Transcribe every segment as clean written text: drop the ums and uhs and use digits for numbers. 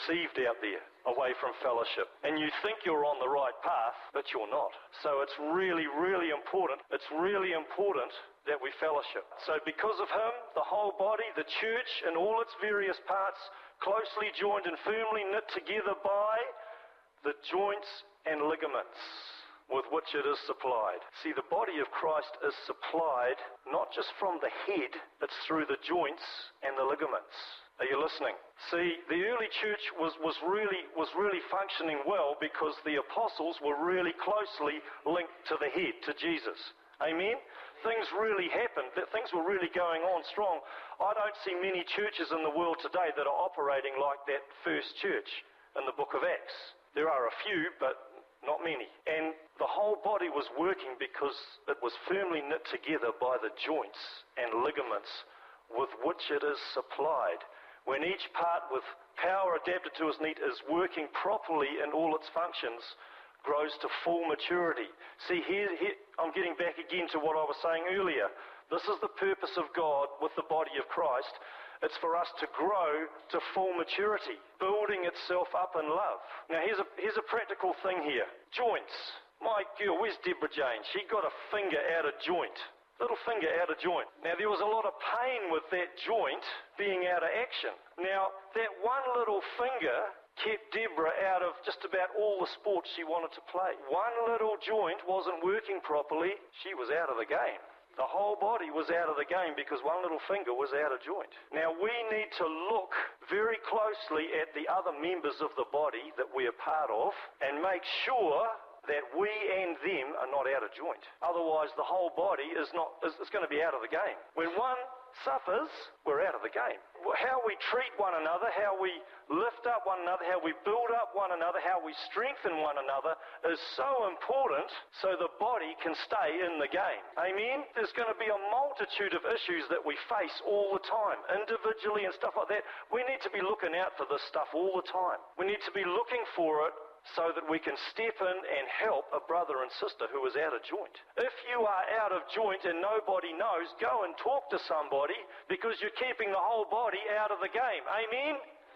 deceived out there, away from fellowship. And you think you're on the right path, but you're not. So it's really, really important. It's really important that we fellowship. So because of him, the whole body, the church, and all its various parts, closely joined and firmly knit together by the joints and ligaments with which it is supplied. See, the body of Christ is supplied not just from the head, it's through the joints and the ligaments. Are you listening? See, the early church was really functioning well because the apostles were really closely linked to the head, to Jesus. Amen? Things really happened. Things were really going on strong. I don't see many churches in the world today that are operating like that first church in the book of Acts. There are a few, but not many. And the whole body was working because it was firmly knit together by the joints and ligaments with which it is supplied. When each part with power adapted to its need is working properly in all its functions, grows to full maturity. See, here I'm getting back again to what I was saying earlier. This is the purpose of God with the body of Christ. It's for us to grow to full maturity, building itself up in love. Now here's a practical thing here. Joints. My girl, where's Deborah Jane? She got a finger out of joint. Little finger out of joint. Now there was a lot of pain with that joint being out of action. Now that one little finger kept Deborah out of just about all the sports she wanted to play. One little joint wasn't working properly, she was out of the game. The whole body was out of the game because one little finger was out of joint. Now we need to look very closely at the other members of the body that we are part of and make sure that we and them are not out of joint. Otherwise the whole body is going to be out of the game. When one suffers, we're out of the game. How we treat one another, how we lift up one another, how we build up one another, how we strengthen one another is so important so the body can stay in the game. Amen? There's going to be a multitude of issues that we face all the time, individually and stuff like that. We need to be looking out for this stuff all the time. We need to be looking for it so that we can step in and help a brother and sister who is out of joint. If you are out of joint and nobody knows, go and talk to somebody because you're keeping the whole body out of the game. Amen?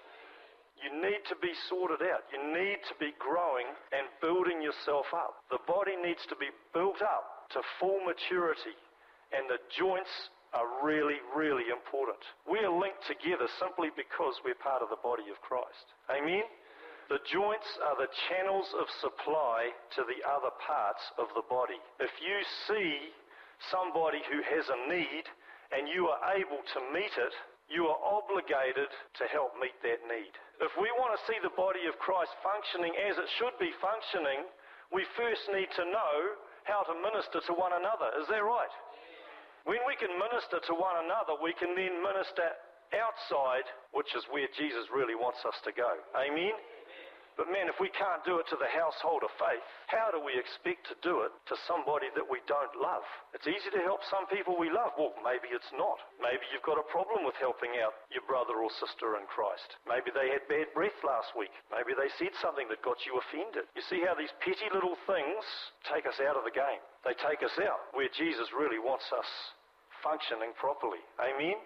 You need to be sorted out. You need to be growing and building yourself up. The body needs to be built up to full maturity, and the joints are really, really important. We are linked together simply because we're part of the body of Christ. Amen? The joints are the channels of supply to the other parts of the body. If you see somebody who has a need and you are able to meet it, you are obligated to help meet that need. If we want to see the body of Christ functioning as it should be functioning, we first need to know how to minister to one another. Is that right? When we can minister to one another, we can then minister outside, which is where Jesus really wants us to go. Amen? But man, if we can't do it to the household of faith, how do we expect to do it to somebody that we don't love? It's easy to help some people we love. Well, maybe it's not. Maybe you've got a problem with helping out your brother or sister in Christ. Maybe they had bad breath last week. Maybe they said something that got you offended. You see how these petty little things take us out of the game. They take us out where Jesus really wants us functioning properly. Amen?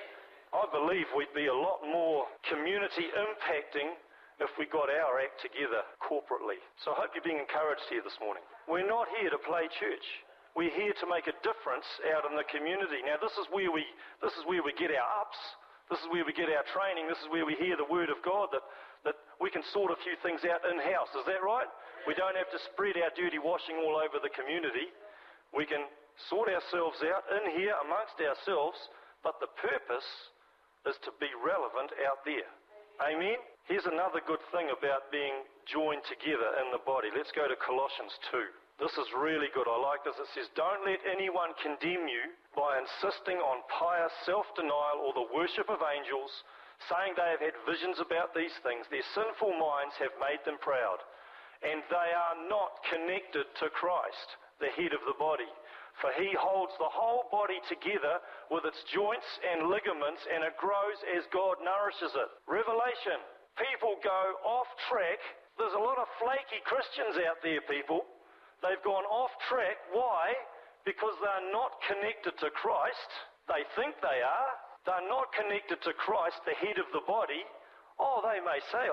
I believe we'd be a lot more community impacting if we got our act together corporately. So I hope you're being encouraged here this morning. We're not here to play church. We're here to make a difference out in the community. Now this is where we get our ups. This is where we get our training. This is where we hear the word of God that we can sort a few things out in-house. Is that right? We don't have to spread our dirty washing all over the community. We can sort ourselves out in here amongst ourselves, but the purpose is to be relevant out there. Amen? Here's another good thing about being joined together in the body. Let's go to Colossians 2. This is really good. I like this. It says, "Don't let anyone condemn you by insisting on pious self-denial or the worship of angels, saying they have had visions about these things. Their sinful minds have made them proud, and they are not connected to Christ, the head of the body. For he holds the whole body together with its joints and ligaments, and it grows as God nourishes it." Revelation. People go off track. There's a lot of flaky Christians out there, people. They've gone off track. Why? Because they're not connected to Christ. They think they are. They're not connected to Christ, the head of the body. Oh, they may say,